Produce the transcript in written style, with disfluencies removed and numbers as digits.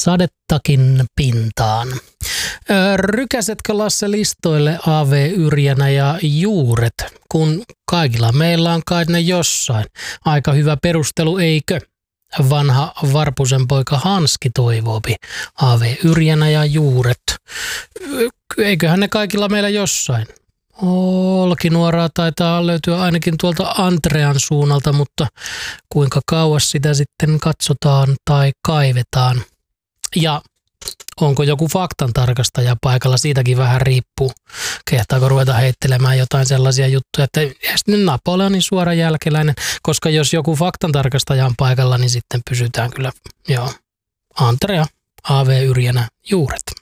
sadettakin pintaan. Rykäsetkö Lasse listoille A.V. Yrjänä ja juuret, kun kaikilla meillä on kai ne jossain? Aika hyvä perustelu, eikö? Vanha Varpusen poika Hanski toivoopi. A.V. Yrjänä ja juuret. Eiköhän ne kaikilla meillä jossain? Olkinuoraa taitaa löytyä ainakin tuolta Antrean suunnalta, mutta kuinka kauas sitä sitten katsotaan tai kaivetaan. Ja onko joku faktantarkastaja paikalla, siitäkin vähän riippuu. Kehtaako ruveta heittelemään jotain sellaisia juttuja, että sitten Napoleonin suora jälkeläinen, koska jos joku faktantarkastaja on paikalla, niin sitten pysytään kyllä, Antrea, A.V. Yrjänä, juuret.